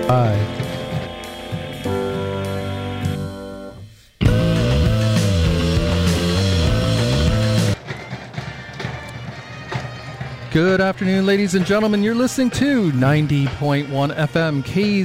Bye. Good afternoon, ladies and gentlemen. You're listening to 90.1 FM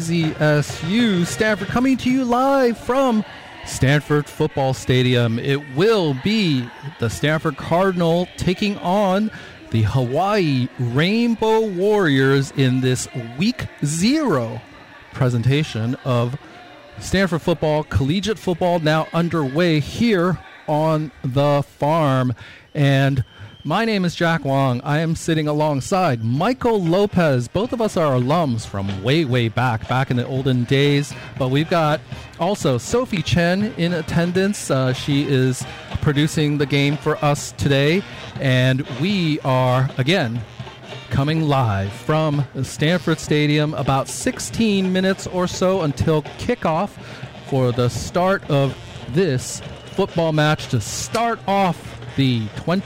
KZSU Stanford, coming to you live from Stanford Football Stadium. It will be the Stanford Cardinal taking on the Hawaii Rainbow Warriors in this Week 0 presentation of Stanford football, collegiate football, now underway here on the farm. And my name is Jack Wong. I am sitting alongside Michael Lopez. Both of us are alums from way back in the olden days. But we've got also Sophie Chen in attendance. She is producing the game for us today. And we are, again, coming live from Stanford Stadium about 16 minutes or so until kickoff for the start of this football match to start off the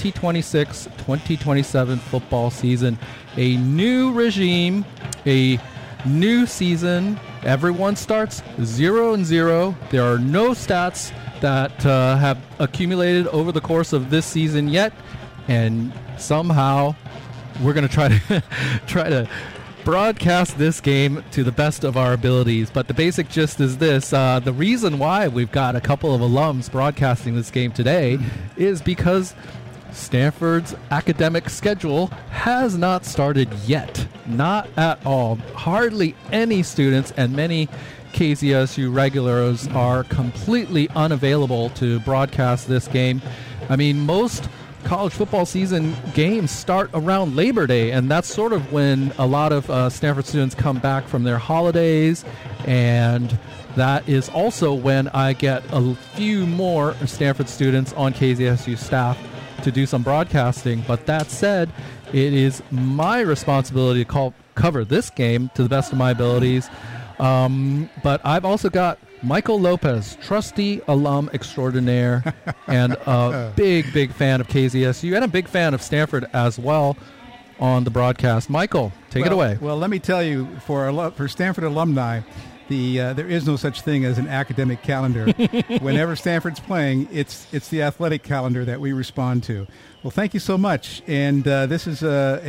2026-2027 football season. A new regime, a new season. Everyone starts 0-0. There are no stats that have accumulated over the course of this season yet, and somehow we're going to try to broadcast this game to the best of our abilities. But the basic gist is this. The reason why we've got a couple of alums broadcasting this game today is because Stanford's academic schedule has not started yet. Not at all. Hardly any students and many KZSU regulars are completely unavailable to broadcast this game. I mean, most college football season games start around Labor Day, and that's sort of when a lot of Stanford students come back from their holidays, and that is also when I get a few more Stanford students on KZSU staff to do some broadcasting. But that said, it is my responsibility to cover this game to the best of my abilities. But I've also got Michael Lopez, trusty alum extraordinaire, and a big fan of KZSU, and a big fan of Stanford as well on the broadcast. Michael, take it away. Well, let me tell you, for Stanford alumni, there is no such thing as an academic calendar. Whenever Stanford's playing, it's the athletic calendar that we respond to. Well, thank you so much. And this is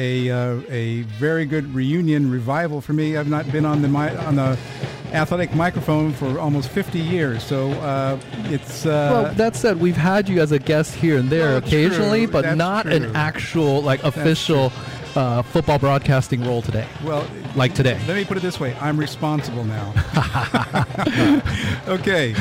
a very good revival for me. I've not been on the athletic microphone for almost 50 years, so it's... well, that said, we've had you as a guest here and there occasionally, but that's not true. an actual, official football broadcasting role today. Well, like today. Let me put it this way. I'm responsible now. Okay.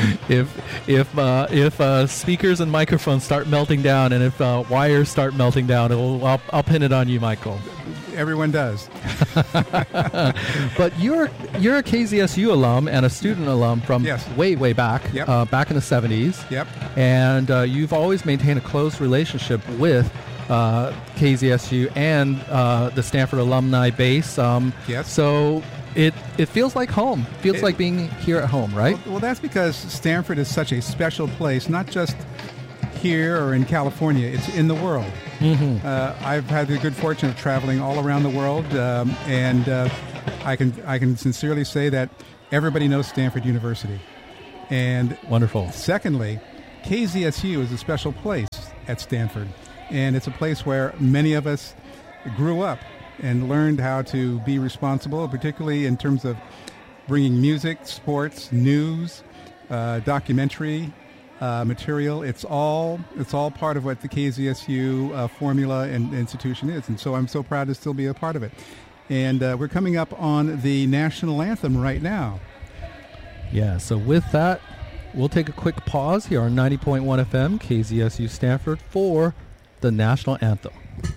If speakers and microphones start melting down, and if wires start melting down, I'll pin it on you, Michael. Everyone does. But you're a KZSU alum and a student alum from way back, back in the 70s. Yep. And you've always maintained a close relationship with KZSU and the Stanford alumni base. Yes. So it feels like home. Feels like being here at home, right? Well, that's because Stanford is such a special place, not just here or in California. It's in the world. Mm-hmm. I've had the good fortune of traveling all around the world, and I can sincerely say that everybody knows Stanford University. And wonderful. Secondly, KZSU is a special place at Stanford, and it's a place where many of us grew up and learned how to be responsible, particularly in terms of bringing music, sports, news, documentary material. It's all part of what the KZSU formula and institution is, and so I'm so proud to still be a part of it. And we're coming up on the national anthem right now. Yeah, so with that, we'll take a quick pause here on 90.1 FM, KZSU Stanford, for the national anthem.